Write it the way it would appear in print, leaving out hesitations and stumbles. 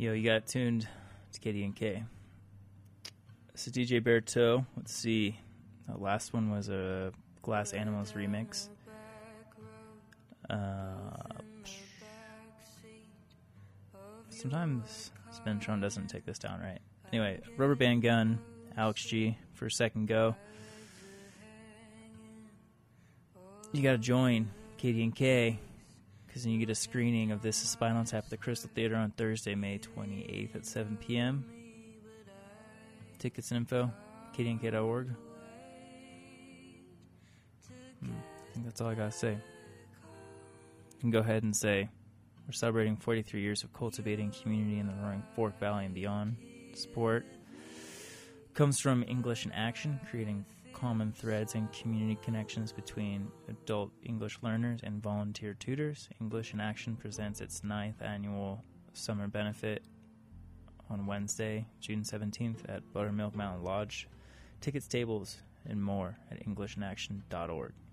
Yo, you got tuned to KDNK. This is DJ Berto. Let's see. The last one was a Glass Animals remix. Sometimes Spintron doesn't take this down right. Anyway, Rubber Band Gun, Alex G for Second Go. You gotta join KDNK because then you get a screening of This is Spinal Tap at the Crystal Theater on Thursday, May 28th at 7 p.m. Tickets and info, kdnk.org. I think that's all I gotta say. You can go ahead and say, we're celebrating 43 years of cultivating community in the Roaring Fork Valley and beyond. Support comes from English in Action, creating common threads and community connections between adult English learners and volunteer tutors. English in Action presents its 9th annual summer benefit on Wednesday, June 17th at Buttermilk Mountain Lodge. Tickets, tables, and more at EnglishInAction.org.